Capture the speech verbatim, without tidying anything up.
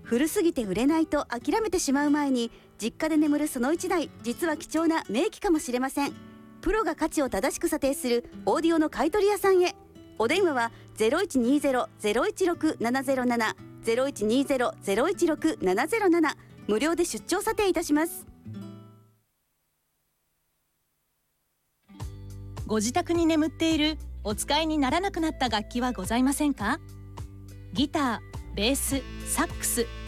古すぎて売れないと諦めてしまう前に、実家で眠るそのいちだい、実は貴重な名機かもしれません。プロが価値を正しく査定するオーディオの買取屋さんへ。お電話は ゼロいちにゼロ ゼロいちろく ななゼロなな ゼロいちにゼロ ゼロいちろく ななゼロなな、無料で出張査定いたします。 ご自宅に眠っているお使いにならなくなった楽器はございませんか？ギター、ベース、サックス、